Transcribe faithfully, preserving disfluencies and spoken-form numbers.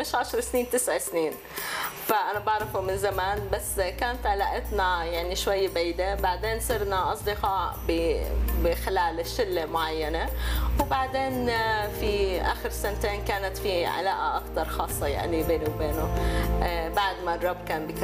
مش عشر سنين، تسع سنين. فأنا بعرفه من زمان، بس كانت علاقتنا يعني شوي بعيدة. بعدين صرنا أصدقاء بخلال الشلة معينة، وبعدين في آخر سنتين كانت في علاقة أكثر خاصة يعني بيني وبينه بعد ما الرب كان بك